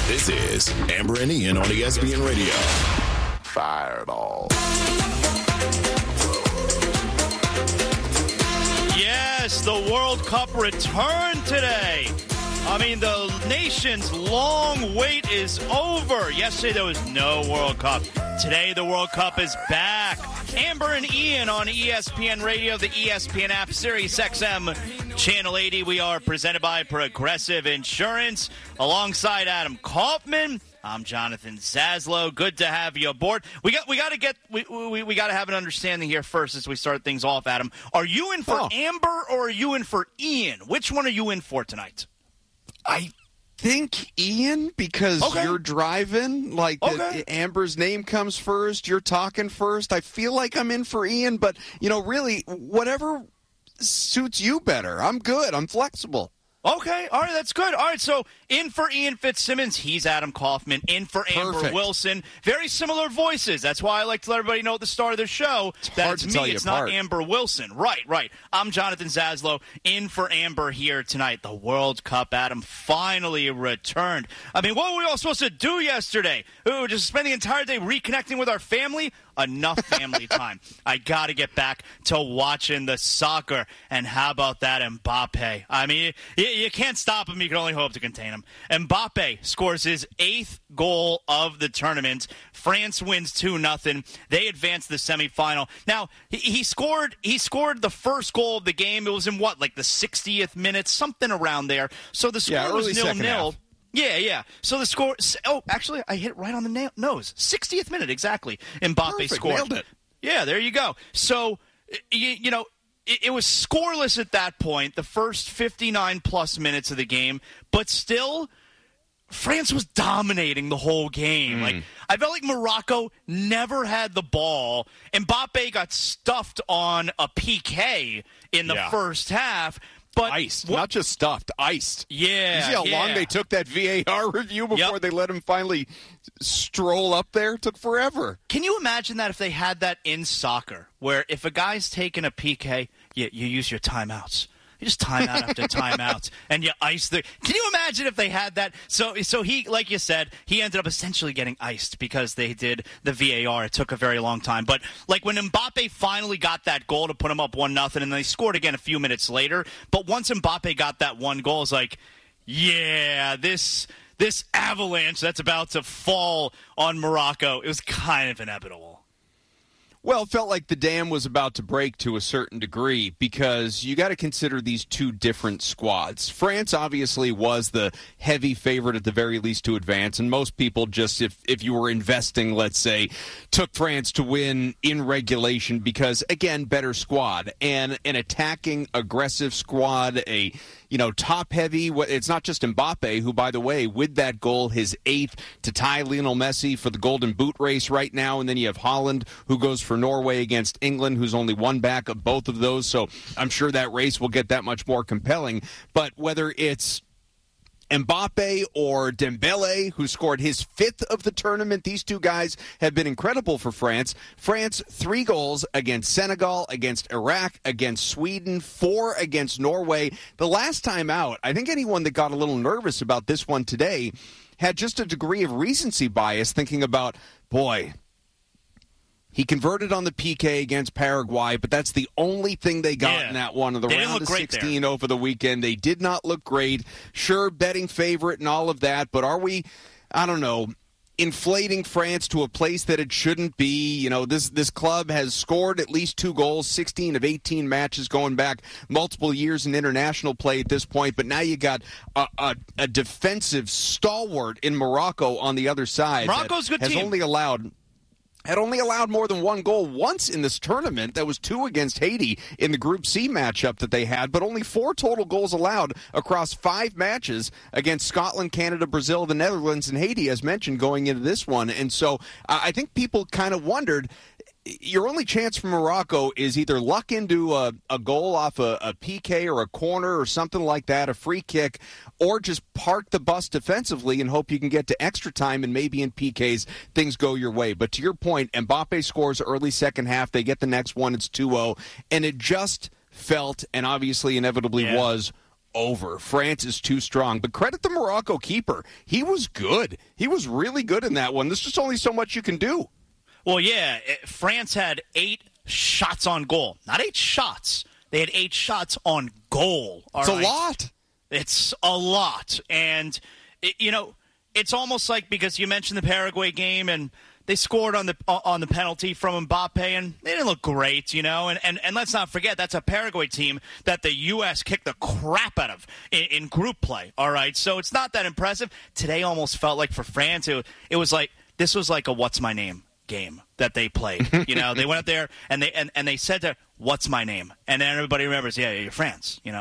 This is Amber and Ian on ESPN Radio. Fireball. Yes, the World Cup returned today. I mean, the nation's long wait is over. Yesterday, there was no World Cup. Today, the World Cup is back. Amber and Ian on ESPN Radio, the ESPN app, Sirius XM, Channel 80. We are presented by Progressive Insurance. Alongside Adam Kaufman, I'm Jonathan Zaslow. Good to have you aboard. We got to have an understanding here first as we start things off, Adam. Are you in for Amber or are you in for Ian? Which one are you in for tonight? I think Ian, because you're driving. Amber's name comes first. You're talking first. I feel like I'm in for Ian, but, really, whatever suits you better. I'm good. I'm flexible. Okay, all right, that's good. All right, so in for Ian Fitzsimmons, he's Adam Kaufman. In for Amber Wilson, very similar voices. That's why I like to let everybody know at the start of the show that it's me, it's not Amber Wilson. Right. I'm Jonathan Zaslow, in for Amber here tonight. The World Cup, Adam, finally returned. I mean, what were we all supposed to do yesterday? Just spend the entire day reconnecting with our family? Enough family time. I got to get back to watching the soccer. And how about that Mbappe? I mean, you can't stop him. You can only hope to contain him. Mbappe scores his 8th goal of the tournament. France wins 2-0. They advance the semifinal. Now, he scored the first goal of the game. It was in the 60th minute, something around there. So the score was 0-0. Yeah. So the score actually, I hit it right on the nose. 60th minute, exactly. Mbappe scored. Nailed it. Yeah, there you go. So, it was scoreless at that point, the first 59-plus minutes of the game. But still, France was dominating the whole game. I felt like Morocco never had the ball. Mbappe got stuffed on a PK in the first half. But iced, not just stuffed, iced. Yeah. You see how long they took that VAR review before they let him finally stroll up there? It took forever. Can you imagine that if they had that in soccer, where if a guy's taking a PK, you use your timeouts. You just time out after timeouts, and you ice the. Can you imagine if they had that? So he, like you said, he ended up essentially getting iced because they did the VAR. It took a very long time, but when Mbappe finally got that goal to put him up 1-0, and they scored again a few minutes later. But once Mbappe got that one goal, it's like, yeah, this avalanche that's about to fall on Morocco, it was kind of inevitable. Well, it felt like the dam was about to break to a certain degree because you got to consider these two different squads. France obviously was the heavy favorite at the very least to advance, and most people just, if you were investing, let's say, took France to win in regulation because, again, better squad. And an attacking, aggressive squad, a top-heavy. It's not just Mbappe, who, by the way, with that goal, his 8th to tie Lionel Messi for the Golden Boot race right now. And then you have Haaland, who goes for Norway against England, who's only one back of both of those. So I'm sure that race will get that much more compelling. But whether it's Mbappe or Dembele, who scored his 5th of the tournament. These two guys have been incredible for France. France, 3 goals against Senegal, against Iraq, against Sweden, 4 against Norway. The last time out, I think anyone that got a little nervous about this one today had just a degree of recency bias, thinking about, boy, he converted on the PK against Paraguay, but that's the only thing they got in that one of the round of 16 over the weekend. They did not look great. Sure, betting favorite and all of that, but are we, I don't know, inflating France to a place that it shouldn't be? This club has scored at least 2 goals, 16 of 18 matches going back multiple years in international play at this point, but now you got a defensive stalwart in Morocco on the other side. Morocco's a good team. Had only allowed more than 1 goal once in this tournament. That was 2 against Haiti in the Group C matchup that they had, but only 4 total goals allowed across 5 matches against Scotland, Canada, Brazil, the Netherlands, and Haiti, as mentioned, going into this one. And so I think people kind of wondered, your only chance for Morocco is either luck into a goal off a PK or a corner or something like that, a free kick, or just park the bus defensively and hope you can get to extra time and maybe in PKs things go your way. But to your point, Mbappe scores early second half. They get the next one. It's 2-0. And it just felt, and obviously inevitably was, over. France is too strong. But credit the Morocco keeper. He was good. He was really good in that one. There's just only so much you can do. Well, yeah, France had 8 shots on goal. Not 8 shots. They had 8 shots on goal. It's a lot. It's a lot. And, it's almost like, because you mentioned the Paraguay game and they scored on the penalty from Mbappe, and they didn't look great, And let's not forget, that's a Paraguay team that the U.S. kicked the crap out of in group play, all right? So it's not that impressive. Today almost felt like for France, it was like, this was like a what's my name game that they played. They went up there and they said to, what's my name? And then everybody remembers, yeah, you're France. You're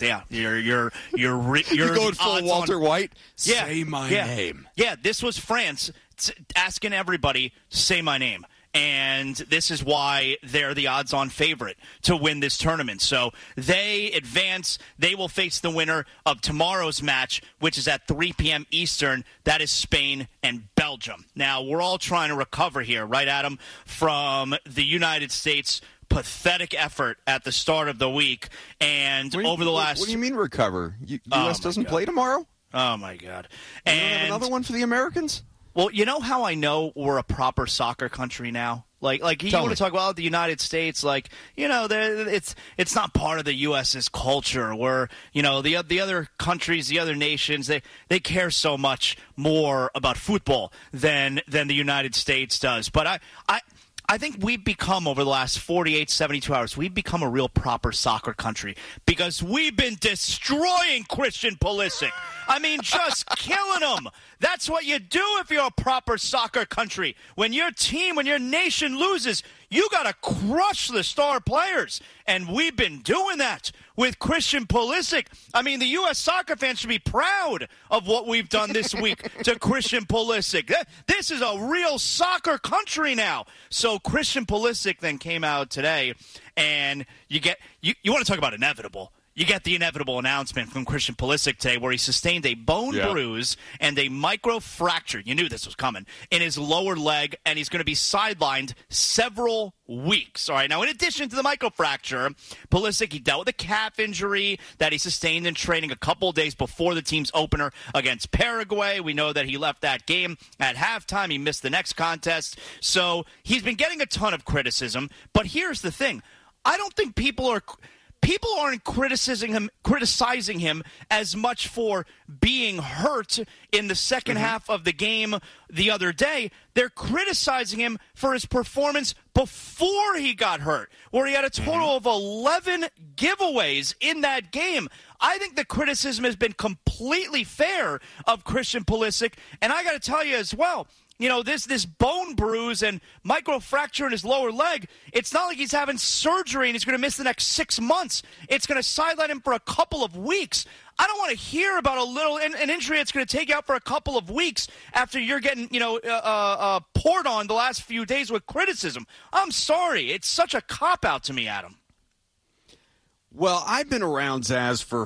going full Walter White. Yeah, say my name. Yeah, this was France asking everybody, say my name. And this is why they're the odds-on favorite to win this tournament. So they advance. They will face the winner of tomorrow's match, which is at 3 p.m. Eastern. That is Spain and Belgium. Now, we're all trying to recover here, right, Adam, from the United States' pathetic effort at the start of the week. And over the last... What do you mean recover? U.S. doesn't play tomorrow? Oh, my God. And you don't have another one for the Americans? Well, you know how I know we're a proper soccer country now? Like you want to talk about the United States, it's not part of the U.S.'s culture. Where the other countries, the other nations, they care so much more about football than the United States does. But I think we've become, over the last 48, 72 hours, we've become a real proper soccer country because we've been destroying Christian Pulisic. I mean, just killing him. That's what you do if you're a proper soccer country. When your team, when your nation loses, you got to crush the star players. And we've been doing that with Christian Pulisic. I mean, the U.S. soccer fans should be proud of what we've done this week to Christian Pulisic. This is a real soccer country now. So Christian Pulisic then came out today, and you want to talk about inevitable. You get the inevitable announcement from Christian Pulisic today where he sustained a bone bruise and a microfracture. You knew this was coming in his lower leg, and he's going to be sidelined several weeks. All right. Now, in addition to the microfracture, Pulisic, he dealt with a calf injury that he sustained in training a couple of days before the team's opener against Paraguay. We know that he left that game at halftime. He missed the next contest. So he's been getting a ton of criticism. But here's the thing. I don't think people aren't criticizing him as much for being hurt in the second half of the game the other day. They're criticizing him for his performance before he got hurt, where he had a total of 11 giveaways in that game. I think the criticism has been completely fair of Christian Pulisic, and I got to tell you as well, this bone bruise and microfracture in his lower leg, it's not like he's having surgery and he's going to miss the next 6 months. It's going to sideline him for a couple of weeks. I don't want to hear about an injury that's going to take you out for a couple of weeks after you're getting, poured on the last few days with criticism. I'm sorry. It's such a cop-out to me, Adam. Well, I've been around Zaz for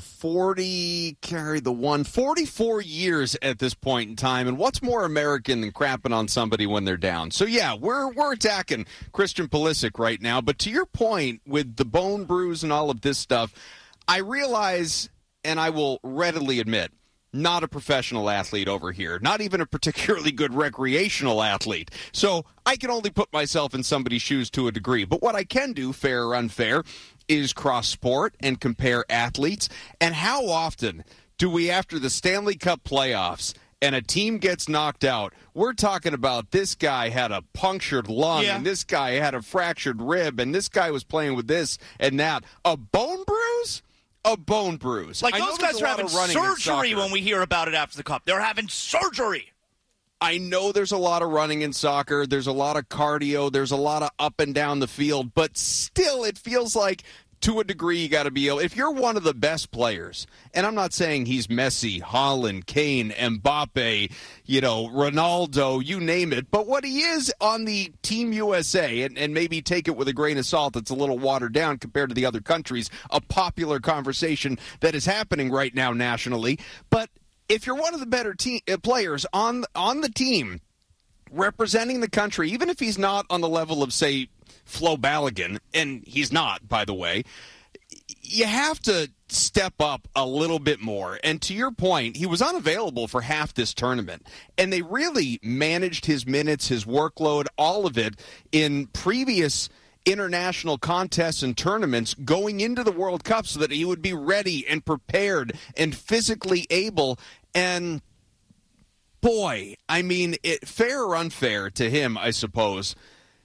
44 years at this point in time, and what's more American than crapping on somebody when they're down? So, yeah, we're attacking Christian Pulisic right now, but to your point, with the bone bruise and all of this stuff, I realize, and I will readily admit, not a professional athlete over here, not even a particularly good recreational athlete. So I can only put myself in somebody's shoes to a degree. But what I can do, fair or unfair, is cross sport and compare athletes. And how often do we, after the Stanley Cup playoffs, and a team gets knocked out, we're talking about this guy had a punctured lung, and this guy had a fractured rib, and this guy was playing with this and that. A bone bruise? A bone bruise. Like, those guys are having surgery when we hear about it after the Cup. They're having surgery. I know there's a lot of running in soccer. There's a lot of cardio. There's a lot of up and down the field. But still, it feels like, to a degree, you got to be able. If you're one of the best players, and I'm not saying he's Messi, Haaland, Kane, Mbappe, Ronaldo, you name it, but what he is on the Team USA, and maybe take it with a grain of salt, it's a little watered down compared to the other countries, a popular conversation that is happening right now nationally. But if you're one of the better players on the team, representing the country, even if he's not on the level of, say, Flo Balogun, and he's not, by the way, you have to step up a little bit more. And to your point, he was unavailable for half this tournament. And they really managed his minutes, his workload, all of it in previous international contests and tournaments going into the World Cup so that he would be ready and prepared and physically able. And boy, I mean, fair or unfair to him, I suppose,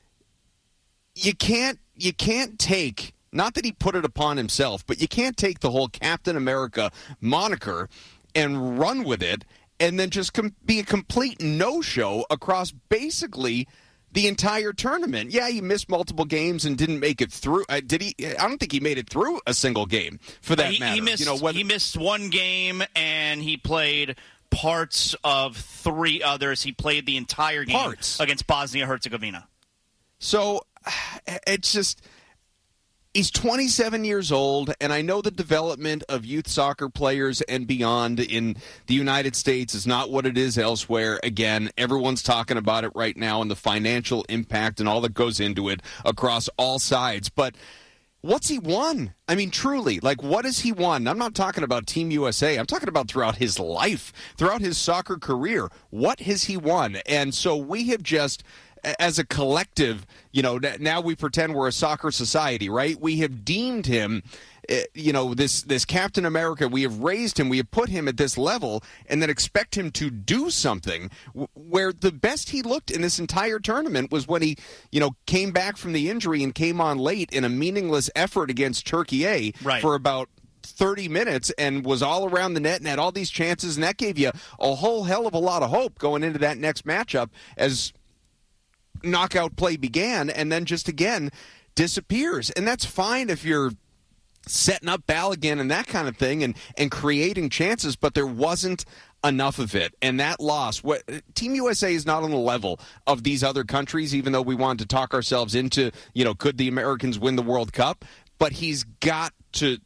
you can't take, not that he put it upon himself, but you can't take the whole Captain America moniker and run with it and then just be a complete no-show across basically the entire tournament. Yeah, he missed multiple games and didn't make it through. Did he? I don't think he made it through a single game, for that matter. He missed one game, and he played parts of 3 others. He played the entire game against Bosnia-Herzegovina. So it's just, he's 27 years old, and I know the development of youth soccer players and beyond in the United States is not what it is elsewhere. Again, everyone's talking about it right now and the financial impact and all that goes into it across all sides. But what's he won? I mean, truly, like, what has he won? I'm not talking about Team USA. I'm talking about throughout his life, throughout his soccer career. What has he won? And so we have just, as a collective, now we pretend we're a soccer society, right? We have deemed him, this Captain America. We have raised him. We have put him at this level and then expect him to do something where the best he looked in this entire tournament was when he, came back from the injury and came on late in a meaningless effort against Turkey for about 30 minutes and was all around the net and had all these chances. And that gave you a whole hell of a lot of hope going into that next matchup as knockout play began, and then just again disappears. And that's fine if you're setting up Balogun and that kind of thing and creating chances, but there wasn't enough of it. And that loss, Team USA is not on the level of these other countries, even though we wanted to talk ourselves into, could the Americans win the World Cup? But he's got to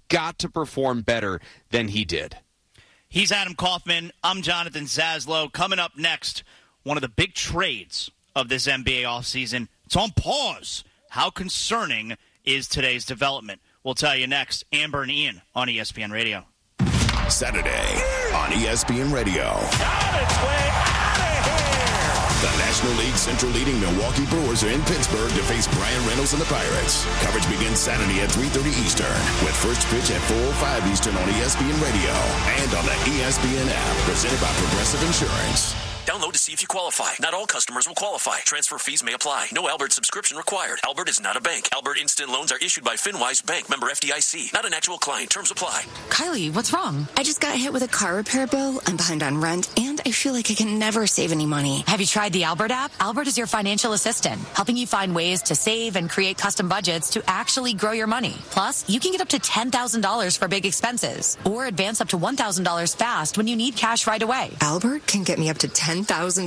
perform better than he did. He's Adam Kaufman. I'm Jonathan Zaslow. Coming up next, one of the big trades of this NBA offseason. It's on pause. How concerning is today's development? We'll tell you next. Amber and Ian on ESPN Radio. Saturday on ESPN Radio. Got its way out of here. The National League Central leading Milwaukee Brewers are in Pittsburgh to face Brian Reynolds and the Pirates. Coverage begins Saturday at 3:30 Eastern with first pitch at 4:05 Eastern on ESPN Radio and on the ESPN app, presented by Progressive Insurance. Download to see if you qualify. Not all customers will qualify. Transfer fees may apply. No Albert subscription required. Albert is not a bank. Albert Instant Loans are issued by FinWise Bank, member FDIC. Not an actual client. Terms apply. Kylie, what's wrong? I just got hit with a car repair bill. I'm behind on rent, and I feel like I can never save any money. Have you tried the Albert app? Albert is your financial assistant, helping you find ways to save and create custom budgets to actually grow your money. Plus, you can get up to $10,000 for big expenses, or advance up to $1,000 fast when you need cash right away. Albert can get me up to $10,000?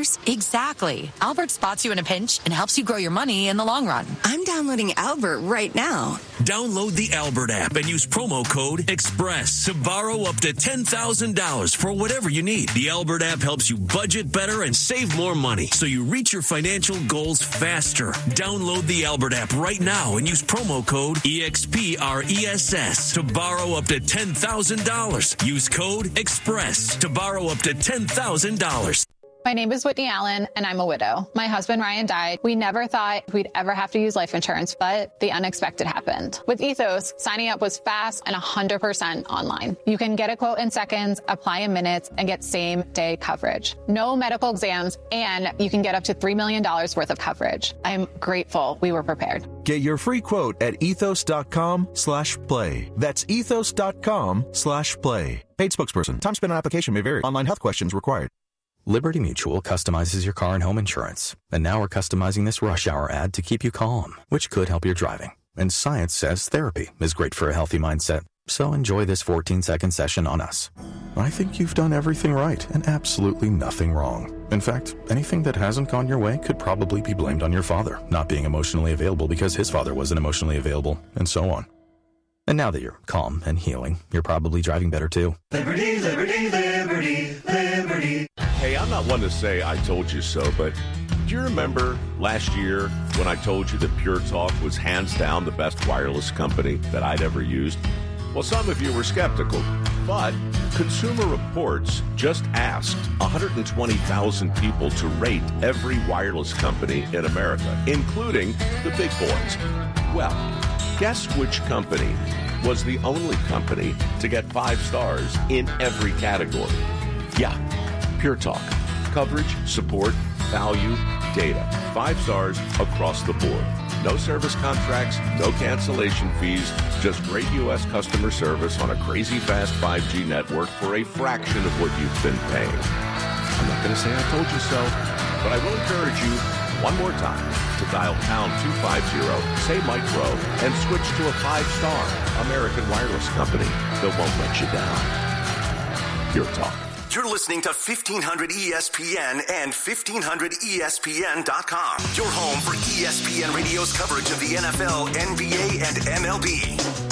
Exactly. Albert spots you in a pinch and helps you grow your money in the long run. I'm downloading Albert right now. Download the Albert app and use promo code EXPRESS to borrow up to $10,000 for whatever you need. The Albert app helps you budget better and save more money so you reach your financial goals faster. Download the Albert app right now and use promo code EXPRESS to borrow up to $10,000. Use code EXPRESS to borrow up to $10,000. My name is Whitney Allen, and I'm a widow. My husband, Ryan, died. We never thought we'd ever have to use life insurance, but the unexpected happened. With Ethos, signing up was fast and 100% online. You can get a quote in seconds, apply in minutes, and get same-day coverage. No medical exams, and you can get up to $3 million worth of coverage. I'm grateful we were prepared. Get your free quote at ethos.com/play. That's ethos.com/play. Paid spokesperson. Time spent on application may vary. Online health questions required. Liberty Mutual customizes your car and home insurance. And now we're customizing this rush hour ad to keep you calm, which could help your driving. And science says therapy is great for a healthy mindset. So enjoy this 14-second session on us. I think you've done everything right and absolutely nothing wrong. In fact, anything that hasn't gone your way could probably be blamed on your father not being emotionally available because his father wasn't emotionally available, and so on. And now that you're calm and healing, you're probably driving better too. Liberty, liberty, liberty, liberty. Hey, I'm not one to say I told you so, but do you remember last year when I told you that Pure Talk was hands down the best wireless company that I'd ever used? Well, some of you were skeptical, but Consumer Reports just asked 120,000 people to rate every wireless company in America, including the big boys. Well, guess which company was the only company to get 5 stars in every category? Yeah, Pure Talk. Coverage, support, value, data. 5 stars across the board. No service contracts, no cancellation fees, just great U.S. customer service on a crazy fast 5G network for a fraction of what you've been paying. I'm not going to say I told you so, but I will encourage you one more time to dial pound 250, say Mike Rowe, and switch to a 5-star American wireless company that won't let you down. Pure Talk. You're listening to 1500 ESPN and 1500ESPN.com. Your home for ESPN Radio's coverage of the NFL, NBA, and MLB.